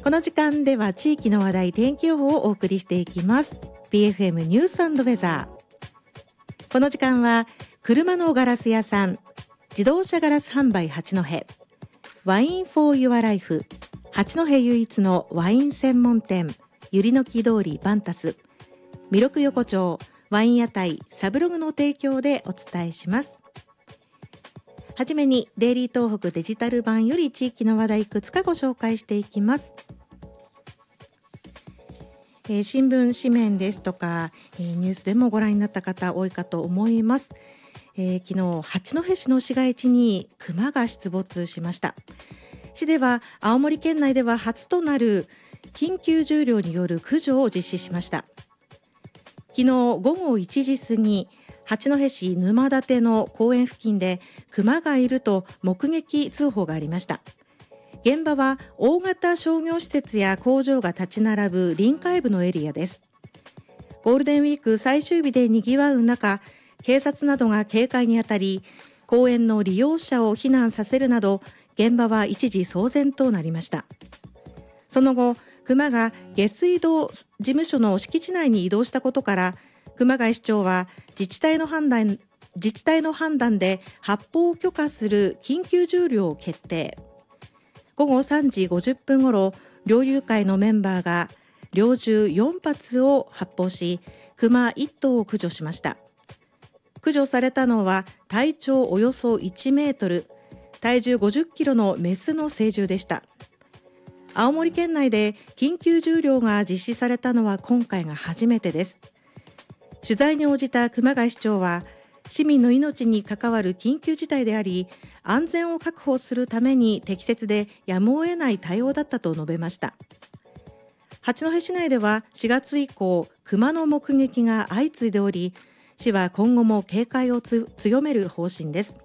この時間では地域の話題、天気予報をお送りしていきます。 BFM ニュース&ウェザー。この時間は車のガラス屋さん、自動車ガラス販売八戸、ワインフォーユアライフ、八戸唯一のワイン専門店ゆりのき通りバンタス、弥勒横丁ワイン屋台サブログの提供でお伝えします。はじめにデイリー東北デジタル版より地域の話題いくつかご紹介していきます。新聞紙面ですとか、ニュースでもご覧になった方多いかと思います。昨日八戸市の市街地にクマが出没しました。市では青森県内では初となる緊急重量による駆除を実施しました。昨日午後1時過ぎ、八戸市沼館の公園付近でクマがいると目撃通報がありました。現場は大型商業施設や工場が立ち並ぶ臨海部のエリアです。ゴールデンウィーク最終日でにぎわう中、警察などが警戒にあたり、公園の利用者を避難させるなど現場は一時騒然となりました。その後、クマが下水道事務所の敷地内に移動したことから、熊谷市長は自治体の判断で発砲を許可する緊急重量を決定。午後3時50分ごろ、猟友会のメンバーが猟銃4発を発砲し、熊1頭を駆除しました。駆除されたのは体長およそ1メートル、体重50キロのメスの成獣でした。青森県内で緊急重量が実施されたのは今回が初めてです。取材に応じた熊谷市長は、市民の命に関わる緊急事態であり、安全を確保するために適切でやむを得ない対応だったと述べました。八戸市内では4月以降、熊の目撃が相次いでおり、市は今後も警戒を強める方針です。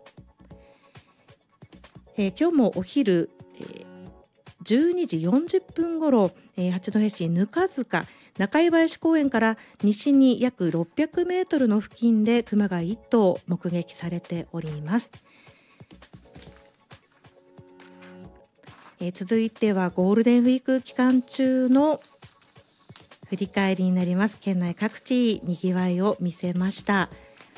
今日もお昼、12時40分ごろ、八戸市ぬか塚中井林公園から西に約600メートルの付近でクマが1頭目撃されております。続いてはゴールデンウィーク期間中の振り返りになります。県内各地にぎわいを見せました。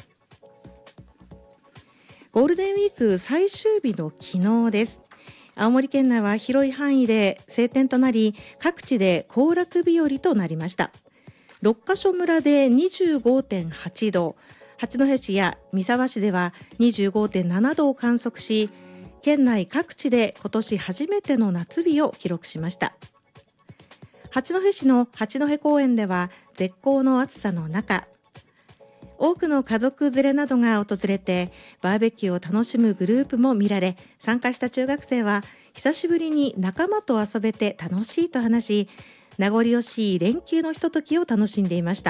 ゴールデンウィーク最終日の昨日です。青森県内は広い範囲で晴天となり、各地で行楽日和となりました。六ヶ所村で 25.8 度、八戸市や三沢市では 25.7 度を観測し、県内各地で今年初めての夏日を記録しました。八戸市の八戸公園では絶好の暑さの中、多くの家族連れなどが訪れてバーベキューを楽しむグループも見られ、参加した中学生は久しぶりに仲間と遊べて楽しいと話し、名残惜しい連休のひとときを楽しんでいました。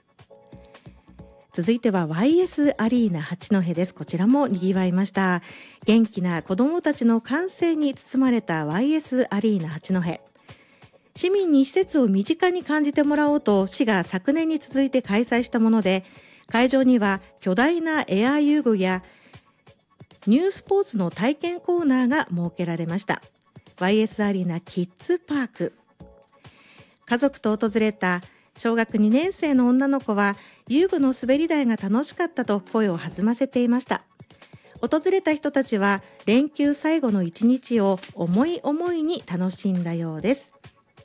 続いては YS アリーナ八戸です。こちらもにぎわいました。元気な子どもたちの歓声に包まれた YS アリーナ八戸。市民に施設を身近に感じてもらおうと市が昨年に続いて開催したもので、会場には巨大なエア遊具やニュースポーツの体験コーナーが設けられました。 YS アリーナキッズパーク。家族と訪れた小学2年生の女の子は、遊具の滑り台が楽しかったと声を弾ませていました。訪れた人たちは連休最後の一日を思い思いに楽しんだようです。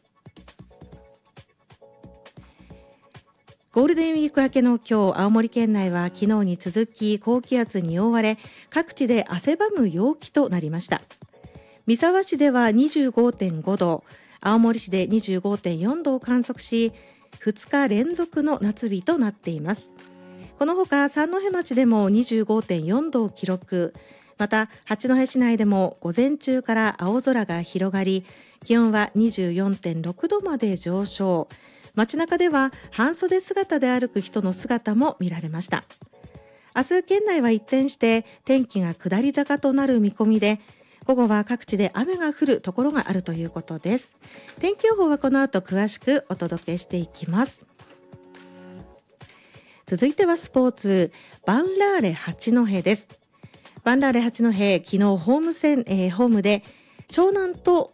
ゴールデンウィーク明けの今日、青森県内は昨日に続き高気圧に覆われ、各地で汗ばむ陽気となりました。三沢市では 25.5 度、青森市で 25.4 度を観測し、2日連続の夏日となっています。このほか三戸町でも 25.4 度を記録。また八戸市内でも午前中から青空が広がり、気温は 24.6 度まで上昇。街中では半袖姿で歩く人の姿も見られました。明日県内は一転して天気が下り坂となる見込みで、午後は各地で雨が降るところがあるということです。天気予報はこの後詳しくお届けしていきます。続いてはスポーツ、バンラーレ八戸です。バンラーレ八戸、昨日ホームで湘南と